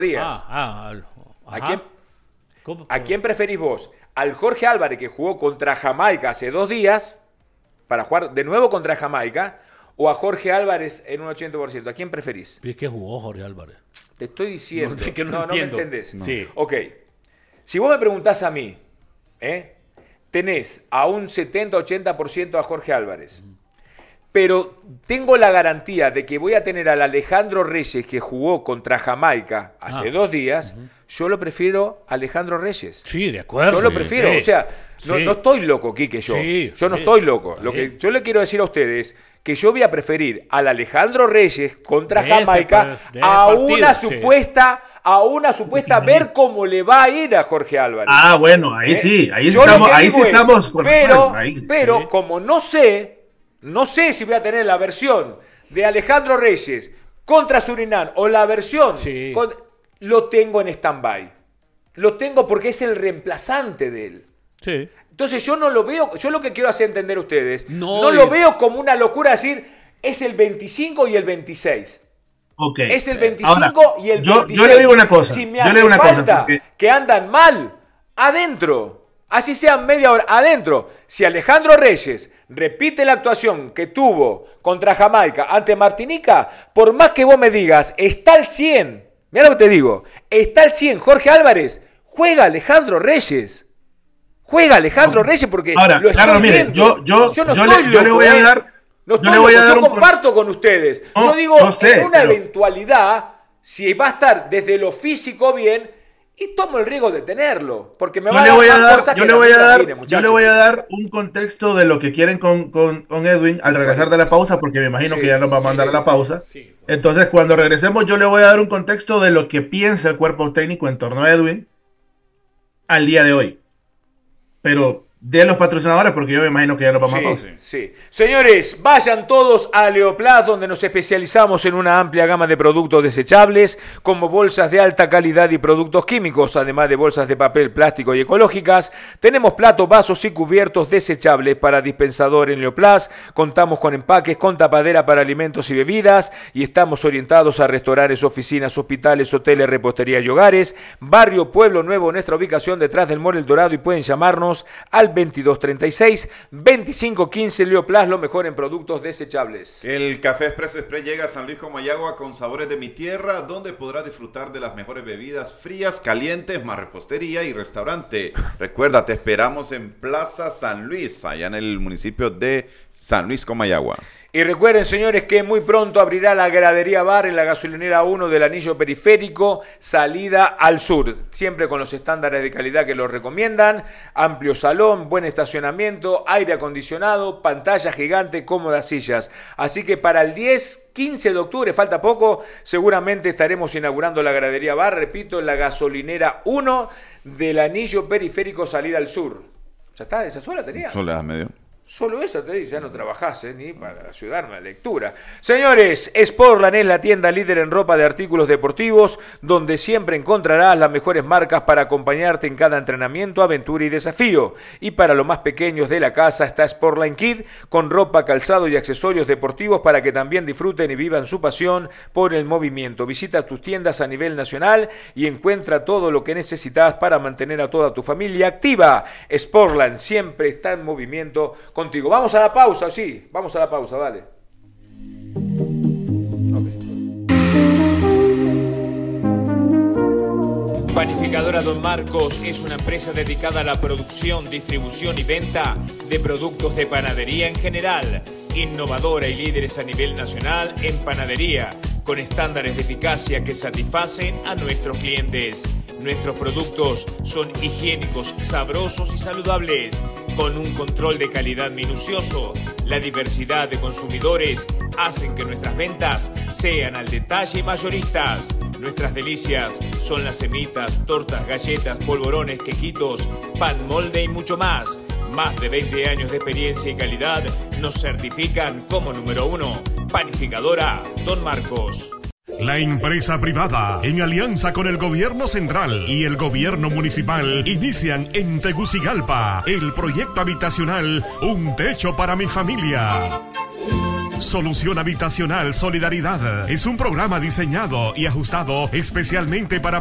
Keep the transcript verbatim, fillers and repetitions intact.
días. Ah, ah, ¿A quién, ¿A quién preferís vos? ¿Al Jorge Álvarez que jugó contra Jamaica hace dos días para jugar de nuevo contra Jamaica? ¿O a Jorge Álvarez en un ochenta por ciento? ¿A quién preferís? ¿Y qué jugó Jorge Álvarez? Te estoy diciendo. No, que no, no, no me entiendo. entendés. No. Sí. Ok. Si vos me preguntás a mí, ¿eh? tenés a un setenta ochenta por ciento a Jorge Álvarez. Pero tengo la garantía de que voy a tener al Alejandro Reyes que jugó contra Jamaica hace ah. dos días. Uh-huh. Yo lo prefiero a Alejandro Reyes. Sí, de acuerdo. Yo lo prefiero. Sí. O sea, no, sí. no estoy loco, Quique, yo. Sí, yo no sí. estoy loco. Lo que yo le quiero decir a ustedes que yo voy a preferir al Alejandro Reyes contra de Jamaica ese, a, partido, una sí. supuesta, a una supuesta ver cómo le va a ir a Jorge Álvarez. Ah, bueno, ahí ¿Eh? sí. Ahí estamos, ahí sí estamos con Pero, ahí, pero sí. como no sé... No sé si voy a tener la versión de Alejandro Reyes contra Surinam o la versión... Sí. Con, lo tengo en stand-by. Lo tengo porque es el reemplazante de él. Sí. Entonces yo no lo veo... Yo lo que quiero hacer entender a ustedes, no, no lo veo como una locura decir es el veinticinco y el veintiséis. Okay. Es el veinticinco Ahora, y el yo, veintiséis. Yo le digo una cosa. Si me yo hace le digo una falta cosa porque... que andan mal, adentro... Así sean media hora adentro. Si Alejandro Reyes repite la actuación que tuvo contra Jamaica ante Martinica, por más que vos me digas, está al cien. Mira lo que te digo. Está al cien. Jorge Álvarez, juega Alejandro Reyes. Juega Alejandro Reyes porque Ahora, lo estoy claro, viendo. Mire, yo, yo, yo no yo, estoy le, loco, yo le voy a ¿eh? dar... No yo, le voy loco, a dar yo un... comparto con ustedes. No, yo digo, no sé, en una pero... eventualidad, si va a estar desde lo físico bien... Y tomo el riesgo de tenerlo, porque me va a dar más cosas que yo le voy a dar, yo le voy a dar un contexto de lo que quieren con, con, con Edwin al regresar de la pausa, porque me imagino sí, que ya nos va a mandar sí, a la pausa. Sí, sí. Entonces, cuando regresemos, yo le voy a dar un contexto de lo que piensa el cuerpo técnico en torno a Edwin al día de hoy. Pero de los patrocinadores, porque yo me imagino que ya nos vamos sí, a pausa. Sí. Señores, vayan todos a Leoplast, donde nos especializamos en una amplia gama de productos desechables, como bolsas de alta calidad y productos químicos, además de bolsas de papel, plástico y ecológicas. Tenemos platos, vasos y cubiertos desechables para dispensador en Leoplast. Contamos con empaques con tapadera para alimentos y bebidas y estamos orientados a restaurantes, oficinas, hospitales, hoteles, repostería y hogares. Barrio Pueblo Nuevo, nuestra ubicación detrás del Mall El Dorado, y pueden llamarnos al veintidós treinta y seis, veinticinco quince. Leoplast, lo mejor en productos desechables. El Café Expreso Express llega a San Luis Comayagua con sabores de mi tierra, donde podrás disfrutar de las mejores bebidas frías, calientes, más repostería y restaurante. Recuerda, te esperamos en Plaza San Luis, allá en el municipio de San Luis Comayagua. Y recuerden, señores, que muy pronto abrirá la Gradería Bar en la gasolinera uno del Anillo Periférico, salida al sur. Siempre con los estándares de calidad que lo recomiendan. Amplio salón, buen estacionamiento, aire acondicionado, pantalla gigante, cómodas sillas. Así que para el diez, quince de octubre, falta poco, seguramente estaremos inaugurando la Gradería Bar, repito, en la gasolinera uno del Anillo Periférico, salida al sur. ¿Ya está? ¿Esa sola tenía? Sola medio. Solo esa te dice, ya no trabajás, ¿eh? Ni para ayudarme a la lectura. Señores, Sportland es la tienda líder en ropa de artículos deportivos, donde siempre encontrarás las mejores marcas para acompañarte en cada entrenamiento, aventura y desafío. Y para los más pequeños de la casa está Sportline Kid, con ropa, calzado y accesorios deportivos para que también disfruten y vivan su pasión por el movimiento. Visita tus tiendas a nivel nacional y encuentra todo lo que necesitas para mantener a toda tu familia activa. Sportland siempre está en movimiento contigo. Vamos a la pausa, sí, vamos a la pausa, dale. Panificadora Don Marcos es una empresa dedicada a la producción, distribución y venta de productos de panadería en general. Innovadora y líderes a nivel nacional en panadería, con estándares de eficacia que satisfacen a nuestros clientes. Nuestros productos son higiénicos, sabrosos y saludables, con un control de calidad minucioso. La diversidad de consumidores hacen que nuestras ventas sean al detalle y mayoristas. Nuestras delicias son las semitas, tortas, galletas, polvorones, quequitos, pan molde y mucho más. Más de veinte años de experiencia y calidad nos certifican como número uno. Panificadora Don Marcos. La empresa privada, en alianza con el gobierno central y el gobierno municipal, inician en Tegucigalpa el proyecto habitacional Un Techo para mi Familia. Solución Habitacional Solidaridad es un programa diseñado y ajustado especialmente para